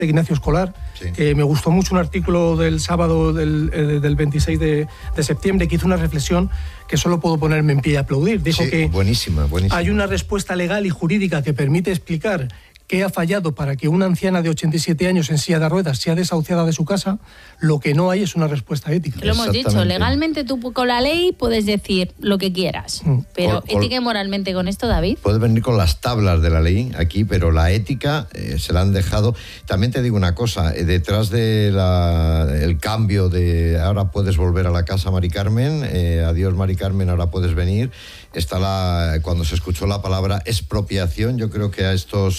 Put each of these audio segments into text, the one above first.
Ignacio Escolar, sí. que me gustó mucho un artículo del sábado del 26 de septiembre que hizo una reflexión que solo puedo ponerme en pie y aplaudir. Dijo que buenísima. Hay una respuesta legal y jurídica que permite explicar qué ha fallado para que una anciana de 87 años en silla de ruedas sea desahuciada de su casa. Lo que no hay es una respuesta ética. Lo hemos dicho, legalmente tú con la ley puedes decir lo que quieras, pero ética y moralmente con esto, David. Puedes venir con las tablas de la ley aquí, pero la ética se la han dejado. También te digo una cosa, detrás del cambio de ahora puedes volver a la casa, Mari Carmen, adiós Mari Carmen, ahora puedes venir, está cuando se escuchó la palabra expropiación, yo creo que a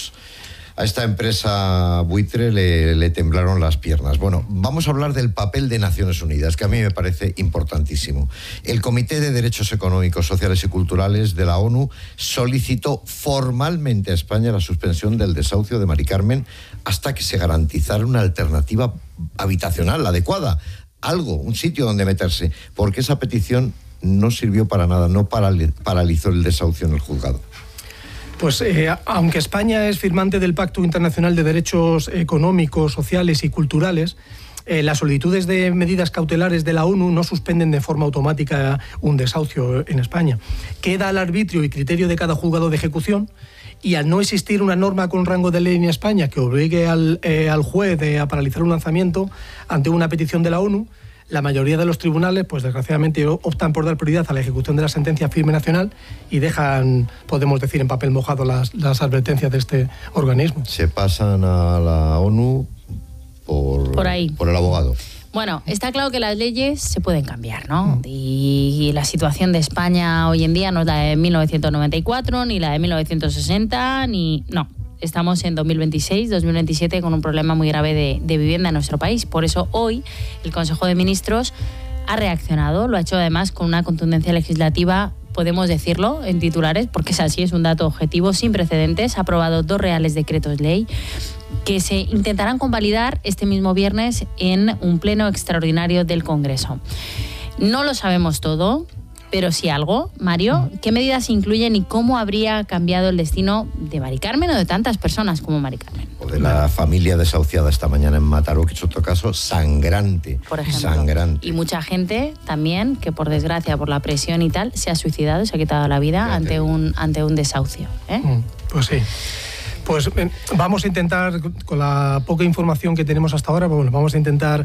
esta empresa buitre le temblaron las piernas. Bueno, vamos a hablar del papel de Naciones Unidas, que a mí me parece importantísimo. El Comité de Derechos Económicos, Sociales y Culturales de la ONU solicitó formalmente a España la suspensión del desahucio de Mari Carmen hasta que se garantizara una alternativa habitacional adecuada, un sitio donde meterse, porque esa petición no sirvió para nada, no paralizó el desahucio en el juzgado. Pues aunque España es firmante del Pacto Internacional de Derechos Económicos, Sociales y Culturales, las solicitudes de medidas cautelares de la ONU no suspenden de forma automática un desahucio en España. Queda al arbitrio y criterio de cada juzgado de ejecución, y al no existir una norma con rango de ley en España que obligue al juez a paralizar un lanzamiento ante una petición de la ONU, la mayoría de los tribunales, pues desgraciadamente, optan por dar prioridad a la ejecución de la sentencia firme nacional y dejan, podemos decir, en papel mojado las advertencias de este organismo. Se pasan a la ONU por el abogado. Bueno, está claro que las leyes se pueden cambiar, ¿no? Y la situación de España hoy en día no es la de 1994, ni la de 1960, no. Estamos en 2026, 2027 con un problema muy grave de vivienda en nuestro país. Por eso hoy el Consejo de Ministros ha reaccionado, lo ha hecho además con una contundencia legislativa, podemos decirlo en titulares, porque es así, es un dato objetivo, sin precedentes. Ha aprobado 2 reales decretos ley que se intentarán convalidar este mismo viernes en un pleno extraordinario del Congreso. No lo sabemos todo, pero sí algo. Mario, ¿qué medidas incluyen y cómo habría cambiado el destino de Mari Carmen o de tantas personas como Mari Carmen? O de la familia desahuciada esta mañana en Mataró, que es otro caso sangrante. Por ejemplo. Sangrante. Y mucha gente también que por desgracia, por la presión y tal, se ha suicidado, se ha quitado la vida ante un desahucio. Pues sí. Pues vamos a intentar, con la poca información que tenemos hasta ahora, vamos a intentar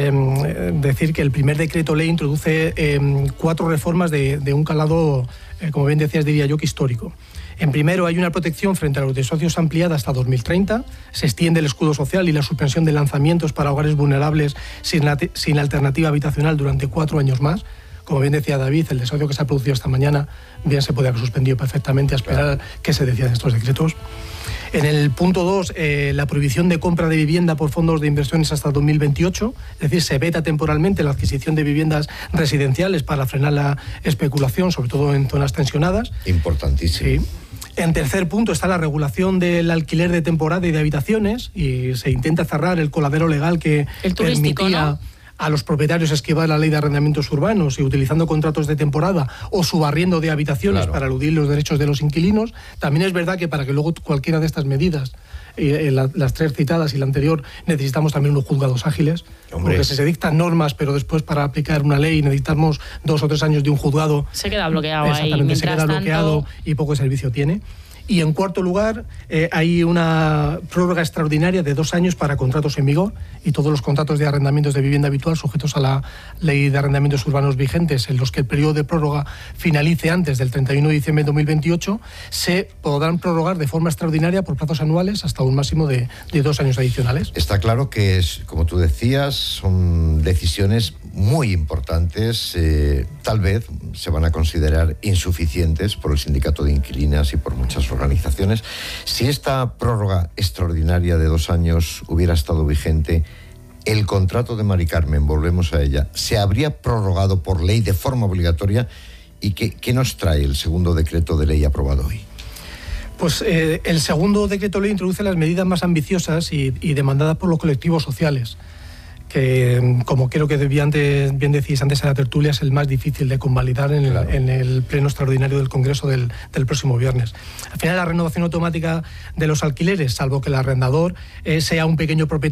decir que el primer decreto ley introduce 4 reformas de un calado, como bien decías, diría yo, que histórico. En primero, hay una protección frente a los desahucios ampliada hasta 2030, se extiende el escudo social y la suspensión de lanzamientos para hogares vulnerables sin alternativa habitacional durante 4 años más. Como bien decía David, el desahucio que se ha producido esta mañana bien se puede haber suspendido perfectamente a esperar qué se decía de estos decretos. En el punto 2, la prohibición de compra de vivienda por fondos de inversiones hasta 2028, es decir, se veta temporalmente la adquisición de viviendas residenciales para frenar la especulación, sobre todo en zonas tensionadas. Importantísimo. Sí. En tercer punto está la regulación del alquiler de temporada y de habitaciones, y se intenta cerrar el coladero legal que permitía a los propietarios esquivar la ley de arrendamientos urbanos y utilizando contratos de temporada o subarriendo de habitaciones para eludir los derechos de los inquilinos. También es verdad que para que luego cualquiera de estas medidas, las 3 citadas y la anterior, necesitamos también unos juzgados ágiles. Porque se dictan normas, pero después para aplicar una ley necesitamos 2 o 3 años de un juzgado. Se queda bloqueado ahí. Exactamente, se queda bloqueado y poco servicio tiene. Y en cuarto lugar, hay una prórroga extraordinaria de 2 años para contratos en vigor, y todos los contratos de arrendamientos de vivienda habitual sujetos a la ley de arrendamientos urbanos vigentes, en los que el periodo de prórroga finalice antes del 31 de diciembre de 2028, se podrán prorrogar de forma extraordinaria por plazos anuales hasta un máximo de 2 años adicionales. Está claro que, como tú decías, son decisiones muy importantes, tal vez se van a considerar insuficientes por el sindicato de inquilinas y por muchas organizaciones. Si esta prórroga extraordinaria de 2 años hubiera estado vigente, el contrato de Mari Carmen, volvemos a ella, se habría prorrogado por ley de forma obligatoria. ¿Y qué nos trae el segundo decreto de ley aprobado hoy? Pues el segundo decreto ley introduce las medidas más ambiciosas y demandadas por los colectivos sociales, como creo que bien decís antes en la tertulia, es el más difícil de convalidar en el pleno extraordinario del Congreso del próximo viernes. Al final, la renovación automática de los alquileres, salvo que el arrendador sea un pequeño propietario